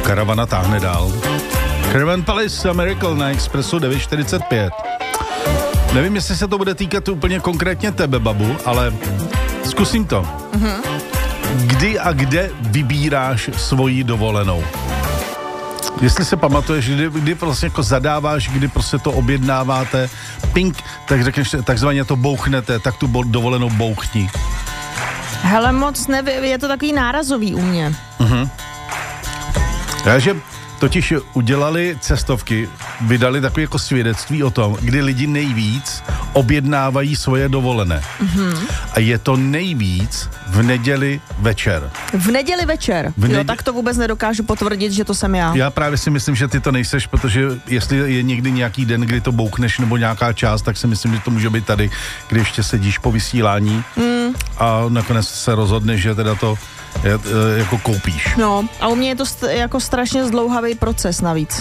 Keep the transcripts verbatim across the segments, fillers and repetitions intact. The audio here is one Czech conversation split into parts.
karavana táhne dál. Caravan Palace Miracle na Expressu devět čtyřicet pět. Nevím, jestli se to bude týkat úplně konkrétně tebe, babu, ale zkusím to. Mm-hmm. Kdy a kde vybíráš svoji dovolenou? Jestli se pamatuješ, kdy, kdy vlastně jako zadáváš, kdy prostě to objednáváte, ping, tak řekneš, takzvaně to bouchnete, tak tu dovolenou bouchni. Hele, moc nevím, je to takový nárazový u mě. Mhm. Takže totiž udělali cestovky, vydali takové jako svědectví o tom, kdy lidi nejvíc objednávají svoje dovolené. Mm-hmm. A je to nejvíc v neděli večer. V neděli večer? V neděli... Jo, tak to vůbec nedokážu potvrdit, že to jsem já. Já právě si myslím, že ty to nejseš, protože jestli je někdy nějaký den, kdy to boukneš nebo nějaká část, tak si myslím, že to může být tady, kdy ještě sedíš po vysílání mm. a nakonec se rozhodneš, že teda to je, je, jako koupíš. No, a u mě je to st- jako strašně zdlouhavý proces navíc.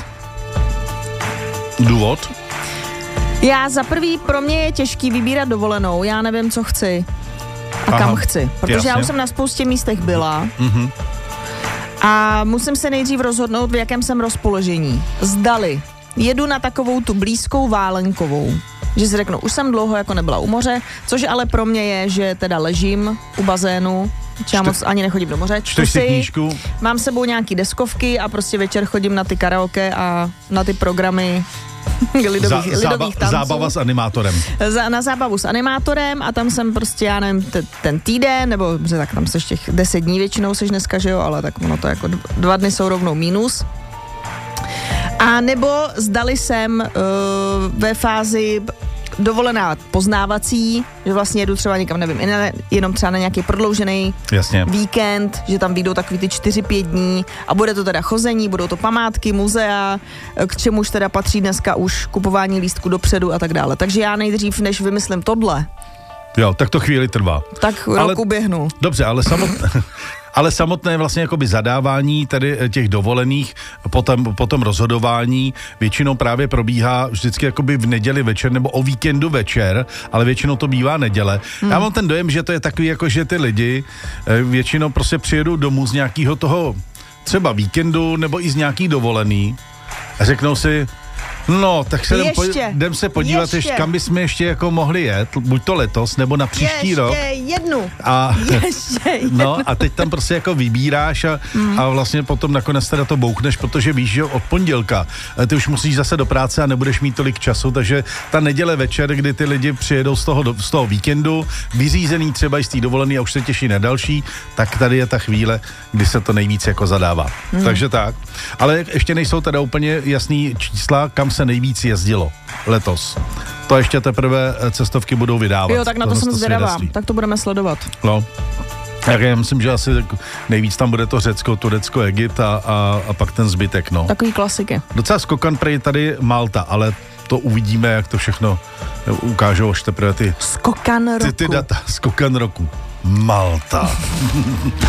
Důvod? Já za prvý, pro mě je těžký vybírat dovolenou, já nevím, co chci a Aha, kam chci, protože jasně. Já už jsem na spoustě místech byla mm-hmm. a musím se nejdřív rozhodnout, v jakém jsem rozpoložení. Zdali jedu na takovou tu blízkou válenkovou, že si řeknu, už jsem dlouho jako nebyla u moře, což ale pro mě je, že teda ležím u bazénu, já moc ani nechodím do moře. Čteš si knížku? Mám sebou nějaký deskovky a prostě večer chodím na ty karaoke a na ty programy lidových, Zá, lidových tanců. Zábava s animátorem. Za, na zábavu s animátorem a tam jsem prostě, já nevím, t- ten týden, nebo tak tam seš těch deset dní většinou seš dneska, že jo, ale tak ono to jako dva dny jsou rovnou mínus. A nebo zdali jsem uh, ve fázi dovolená poznávací, že vlastně jedu třeba někam, nevím, jenom třeba na nějaký prodloužený Jasně. víkend, že tam vyjdou takový ty čtyři pět dní a bude to teda chození, budou to památky, muzea, k čemuž teda patří dneska už kupování lístku dopředu a tak dále. Takže já nejdřív, než vymyslím tohle, jo, tak to chvíli trvá. Tak ale, roku běhnu. Dobře, ale samotné, ale samotné vlastně jakoby zadávání tady těch dovolených, potom, potom rozhodování většinou právě probíhá vždycky jakoby v neděli večer nebo o víkendu večer, ale většinou to bývá neděle. Hmm. Já mám ten dojem, že to je takový jako, že ty lidi většinou prostě přijedou domů z nějakého toho třeba víkendu nebo i z nějaký dovolený a řeknou si, no, tak se jdem, po, jdem se podívat, ještě. Ještě, kam bychom ještě jako mohli jet, buď to letos, nebo na příští ještě rok. Ještě jednu. A, ještě jednu. No a teď tam prostě jako vybíráš a, mm. a vlastně potom nakonec teda to bouchneš, protože víš, že od pondělka ty už musíš zase do práce a nebudeš mít tolik času, takže ta neděle večer, kdy ty lidi přijedou z toho, z toho víkendu, vyřízený třeba i z té dovolený a už se těší na další, tak tady je ta chvíle, kdy se to nejvíc jako zadává. Mm. Takže tak. Ale ještě nejsou teda úplně jasný čísla, kam se nejvíc jezdilo letos. To ještě teprve cestovky budou vydávat. Jo, tak na to, to jsem zvědavá. Tak to budeme sledovat. No. Tak já myslím, že asi nejvíc tam bude to Řecko, Turecko, Egypt a, a, a pak ten zbytek, no. Takový klasiky. Docela skokan prej tady Malta, ale to uvidíme, jak to všechno ukážou až teprve ty... Skokan roku. Ty, ty data, skokan roku. Malta.